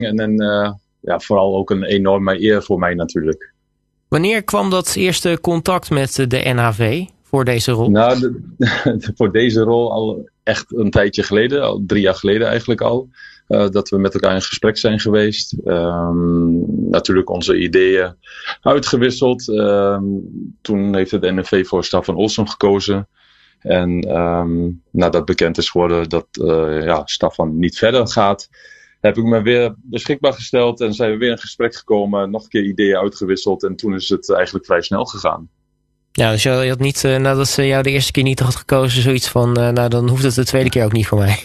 En vooral ook een enorme eer voor mij natuurlijk. Wanneer kwam dat eerste contact met de NHV voor deze rol? Nou, voor deze rol al echt een tijdje geleden, al 3 jaar geleden eigenlijk al. Dat we met elkaar in gesprek zijn geweest. Natuurlijk onze ideeën uitgewisseld. Toen heeft het NFV voor Staffan Olsson gekozen. En nadat bekend is geworden dat Staffan niet verder gaat, heb ik me weer beschikbaar gesteld en zijn we weer in gesprek gekomen. Nog een keer ideeën uitgewisseld en toen is het eigenlijk vrij snel gegaan. Ja, dus je had niet, nadat ze jou de eerste keer niet had gekozen, zoiets van, dan hoeft het de tweede keer ook niet voor mij.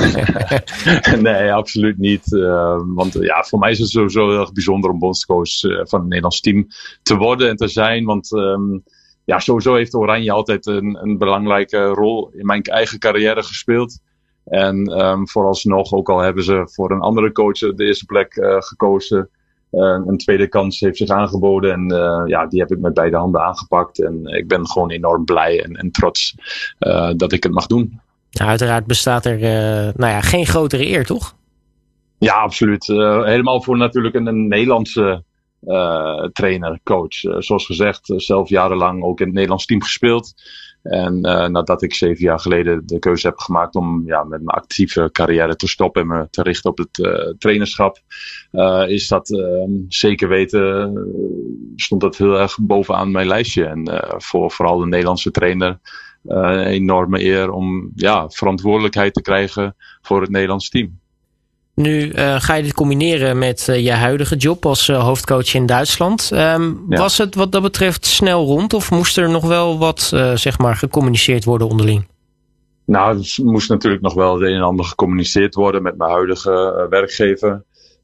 Nee, absoluut niet. Want voor mij is het sowieso heel erg bijzonder om bondscoach van het Nederlands team te worden en te zijn. Want sowieso heeft Oranje altijd een belangrijke rol in mijn eigen carrière gespeeld. En vooralsnog, ook al hebben ze voor een andere coach de eerste plek gekozen, een tweede kans heeft zich aangeboden. En die heb ik met beide handen aangepakt. En ik ben gewoon enorm blij en trots dat ik het mag doen. Nou, uiteraard bestaat er geen grotere eer, toch? Ja, absoluut. Helemaal voor natuurlijk een Nederlandse trainer, coach. Zoals gezegd, zelf jarenlang ook in het Nederlands team gespeeld. En nadat ik 7 jaar geleden de keuze heb gemaakt om met mijn actieve carrière te stoppen en me te richten op het trainerschap, is dat zeker weten, stond dat heel erg bovenaan mijn lijstje. En voor vooral de Nederlandse trainer een enorme eer om verantwoordelijkheid te krijgen voor het Nederlands team. Nu ga je dit combineren met je huidige job als hoofdcoach in Duitsland. Was het wat dat betreft snel rond of moest er nog wel wat gecommuniceerd worden onderling? Nou, er moest natuurlijk nog wel het een en ander gecommuniceerd worden met mijn huidige werkgever.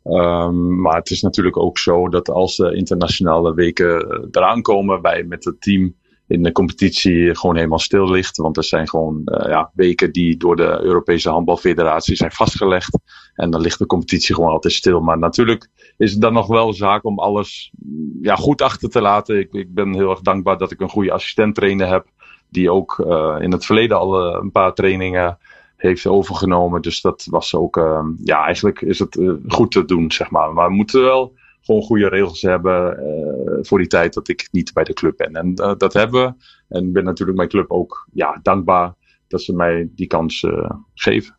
Maar het is natuurlijk ook zo dat als de internationale weken eraan komen, wij met het team in de competitie gewoon helemaal stil ligt. Want er zijn gewoon weken die door de Europese Handbalfederatie zijn vastgelegd. En dan ligt de competitie gewoon altijd stil. Maar natuurlijk is het dan nog wel zaak om alles goed achter te laten. Ik ben heel erg dankbaar dat ik een goede assistent-trainer heb. Die ook in het verleden al een paar trainingen heeft overgenomen. Dus dat was ook, eigenlijk is het goed te doen, zeg maar. Maar we moeten wel gewoon goede regels hebben voor die tijd dat ik niet bij de club ben. En dat hebben we. En ik ben natuurlijk mijn club ook dankbaar dat ze mij die kans geven.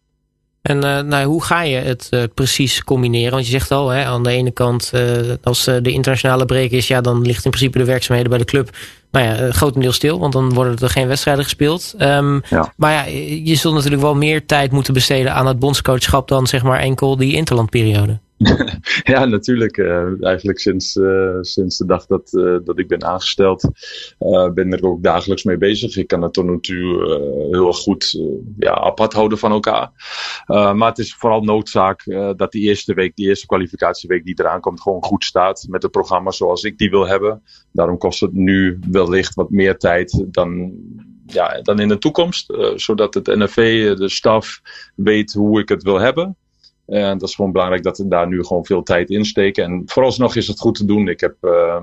En hoe ga je het precies combineren? Want je zegt al, aan de ene kant, als de internationale break is, dan ligt in principe de werkzaamheden bij de club grotendeels stil, want dan worden er geen wedstrijden gespeeld. Maar je zult natuurlijk wel meer tijd moeten besteden aan het bondscoachschap dan enkel die interlandperiode. Ja, natuurlijk. Eigenlijk sinds de dag dat ik ben aangesteld, ben ik er ook dagelijks mee bezig. Ik kan het tot nu toe heel erg goed apart houden van elkaar. Maar het is vooral noodzaak dat die eerste kwalificatieweek die eraan komt, gewoon goed staat met het programma zoals ik die wil hebben. Daarom kost het nu wellicht wat meer tijd dan in de toekomst. Zodat het NFV, de staf, weet hoe ik het wil hebben. En dat is gewoon belangrijk dat we daar nu gewoon veel tijd in steken. En vooralsnog is het goed te doen. Ik heb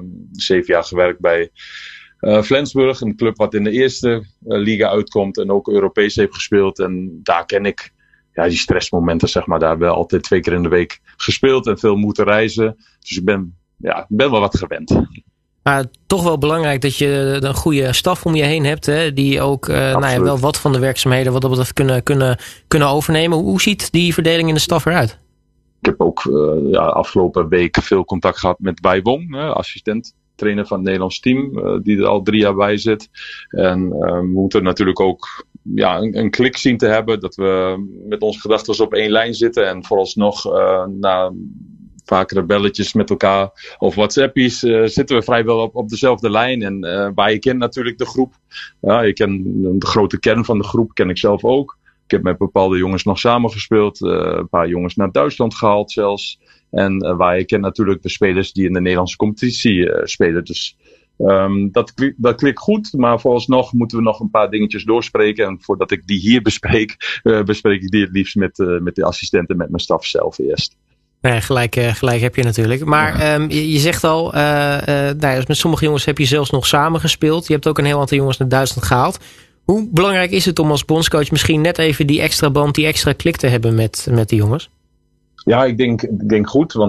7 jaar gewerkt bij Flensburg, een club wat in de eerste liga uitkomt en ook Europees heeft gespeeld. En daar ken ik die stressmomenten, zeg maar. Daar hebben we altijd 2 keer in de week gespeeld en veel moeten reizen. Dus ik ben wel wat gewend. Maar toch wel belangrijk dat je een goede staf om je heen hebt, hè, die ook wel wat van de werkzaamheden wat dat betreft kunnen overnemen. Hoe ziet die verdeling in de staf eruit? Ik heb ook afgelopen week veel contact gehad met Bai Wong, assistent trainer van het Nederlands team, die er al 3 jaar bij zit. En we moeten natuurlijk ook een klik zien te hebben, dat we met onze gedachten op één lijn zitten en vooralsnog na vakere belletjes met elkaar of WhatsAppies zitten we vrijwel op dezelfde lijn. En waar je kent natuurlijk de groep. Je kent de grote kern van de groep, ken ik zelf ook. Ik heb met bepaalde jongens nog samengespeeld. Een paar jongens naar Duitsland gehaald zelfs. En waar je kent natuurlijk de spelers die in de Nederlandse competitie spelen. Dus dat klikt goed. Maar vooralsnog moeten we nog een paar dingetjes doorspreken. En voordat ik die hier bespreek, bespreek ik die het liefst met de assistenten, met mijn staf zelf eerst. Nee, gelijk heb je natuurlijk. Maar je zegt al, met sommige jongens heb je zelfs nog samen gespeeld. Je hebt ook een heel aantal jongens naar Duitsland gehaald. Hoe belangrijk is het om als bondscoach misschien net even die extra band, die extra klik te hebben met die jongens? Ja, ik denk goed. Want